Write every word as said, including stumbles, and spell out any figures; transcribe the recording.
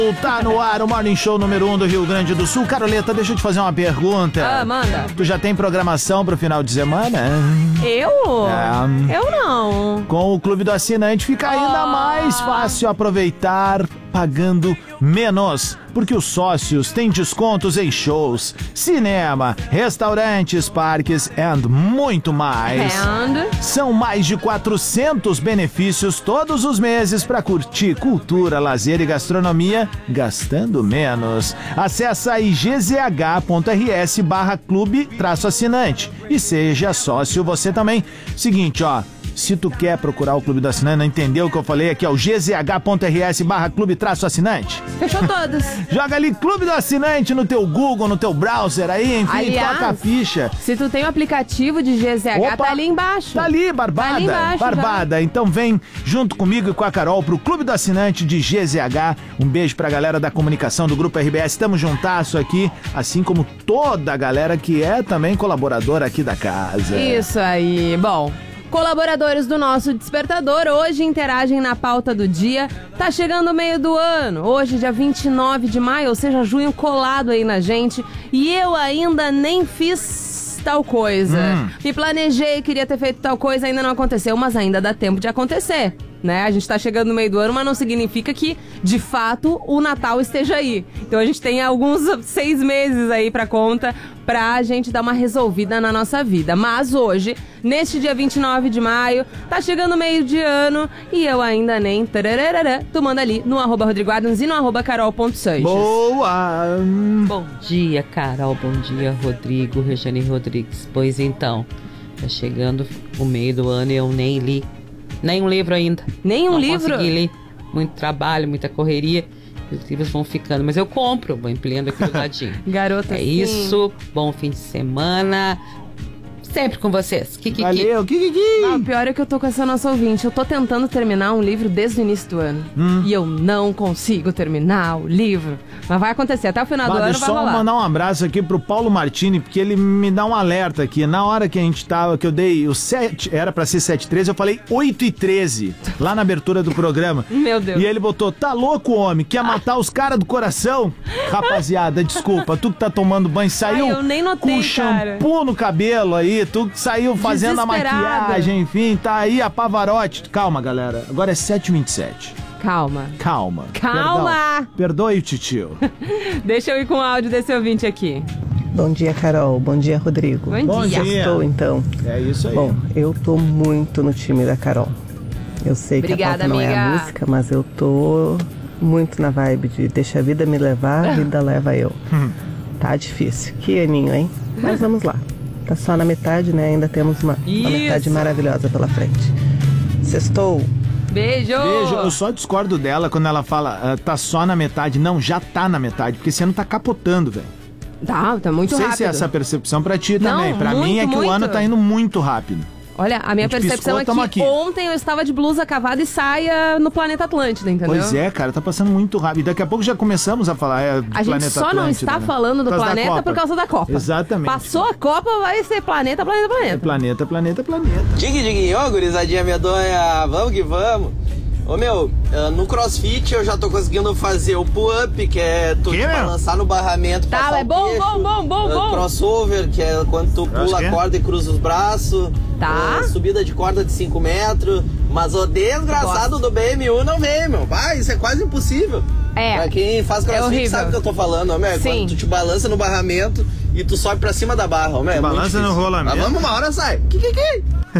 Tá no ar o Morning Show número um do Rio Grande do Sul. Caroleta, deixa eu te fazer uma pergunta. Ah, manda. Tu já tem programação pro final de semana? Eu? É. Eu não. Com o Clube do Assinante fica ainda Ah. mais fácil aproveitar pagando menos, porque os sócios têm descontos em shows, cinema, restaurantes, parques and muito mais. And? São mais de quatrocentos benefícios todos os meses para curtir cultura, lazer e gastronomia gastando menos. Acesse aí gzh.rs barra clube traço assinante e seja sócio você também. Seguinte, ó. Se tu quer procurar o Clube do Assinante, não entendeu o que eu falei aqui, é o gzh.rs barra clube traço assinante. Fechou todos. Joga ali Clube do Assinante no teu Google, no teu browser aí, enfim, Aliás, toca a ficha. Se tu tem o aplicativo de G Z H, Opa, tá ali embaixo. Tá ali, Barbada. Tá ali embaixo, Barbada. já. Então vem junto comigo e com a Carol pro Clube do Assinante de G Z H. Um beijo pra galera da comunicação do Grupo R B S. Tamo juntasso aqui, assim como toda a galera que é também colaboradora aqui da casa. Isso aí. Bom, colaboradores do nosso Despertador hoje interagem na pauta do dia. Tá chegando o meio do ano. Hoje, dia vinte e nove de maio, ou seja, junho colado aí na gente. E eu ainda nem fiz tal coisa. Hum. Me planejei, queria ter feito tal coisa, ainda não aconteceu, mas ainda dá tempo de acontecer. Né? A gente tá chegando no meio do ano, mas não significa que, de fato, o Natal esteja aí. Então a gente tem alguns seis meses aí pra conta pra gente dar uma resolvida na nossa vida. Mas hoje, neste dia vinte e nove de maio, tá chegando o meio de ano e eu ainda nem... tarararara, tu manda ali no arroba Rodrigo Adams e no arroba carol.sanches. Boa! Bom dia, Carol. Bom dia, Rodrigo, Regiane Rodrigues. Pois então, tá chegando o meio do ano e eu nem li nem um livro ainda. Nem um Não livro? consegui ler. Muito trabalho, muita correria. Os livros vão ficando. Mas eu compro, vou empilhando aqui do ladinho. Garota, É sim. isso. Bom fim de semana. Sempre com vocês. Kikiki. Valeu, Kikiki! Ah, o pior é que eu tô com essa nossa ouvinte. Eu tô tentando terminar um livro desde o início do ano. Hum. E eu não consigo terminar o livro. Mas vai acontecer. Até o final do Vale, ano vai só rolar. mandar um abraço aqui pro Paulo Martini, porque ele me dá um alerta aqui. Na hora que a gente tava, que eu dei o sete, era pra ser sete e treze, eu falei oito e treze, lá na abertura do programa. Meu Deus. E ele botou, tá louco, homem? Quer matar os caras do coração? Rapaziada, desculpa, tu que tá tomando banho, saiu Ai, eu nem notei, com cara. shampoo no cabelo aí, tu que saiu fazendo a Desesperada. maquiagem, enfim, tá aí a Pavarotti. Calma, galera, agora é sete e vinte e sete. Calma. Calma. Calma. Perdão. Perdoe o titio. Deixa eu ir com o áudio desse ouvinte aqui. Bom dia, Carol. Bom dia, Rodrigo. Bom, Bom dia. dia. Estou, então. É isso aí. Bom, eu tô muito no time da Carol. Eu sei Obrigada, que a pauta não é a amiga. música, mas eu tô muito na vibe de deixa a vida me levar, a vida leva eu. Tá difícil. Que aninho, hein? Mas vamos lá. Tá só na metade, né? Ainda temos uma, uma Isso. metade maravilhosa pela frente. Sextou. Beijo. Beijo, eu só discordo dela quando ela fala ah, tá só na metade. Não, já tá na metade, porque esse ano tá capotando, velho. Tá, tá muito Não sei rápido. se é essa percepção pra ti Não, também. Pra muito, mim é que muito. o ano tá indo muito rápido. Olha, a minha A gente percepção piscou, é tamo que aqui. ontem eu estava de blusa cavada e saia no planeta Atlântida, entendeu? Pois é, cara, tá passando muito rápido. Daqui a pouco já começamos a falar é, do A gente planeta só não Atlântida, está né? falando do Por causa da planeta Copa. por causa da Copa. Exatamente. Passou a Copa, vai ser planeta, planeta, É planeta. planeta, planeta, planeta. Digue, digue, ô gurizadinha medonha, vamos que vamos. Ô meu, uh, no CrossFit eu já tô conseguindo fazer o pull-up, que é tu Que, te meu? balançar no barramento, Tá, passar é o bom, queixo. bom, bom, bom, Uh, bom. Crossover, que é quando tu Cross pula quê? a corda e cruza os braços. Tá. Uh, subida de corda de cinco metros. Mas o desgraçado Gosto. do B M U não vem, meu. Ah, isso é quase impossível. É. Pra quem faz É CrossFit horrível. sabe o que eu tô falando, ó, meu. Sim. Quando tu te balança no barramento e tu sobe pra cima da barra, ó, meu. é muito balança no difícil. rolamento. Mas vamos, uma hora sai. Que, que, que?